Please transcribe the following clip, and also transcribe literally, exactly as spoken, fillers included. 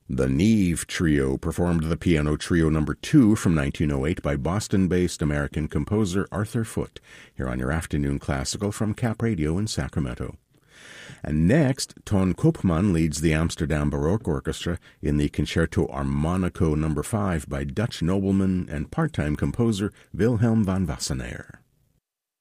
The Neve Trio performed the Piano Trio number two from nineteen oh eight by Boston-based American composer Arthur Foote, here on your afternoon classical from Cap Radio in Sacramento. And next, Ton Koopman leads the Amsterdam Baroque Orchestra in the Concerto Armonico number five by Dutch nobleman and part-time composer Wilhelm van Wassenaer.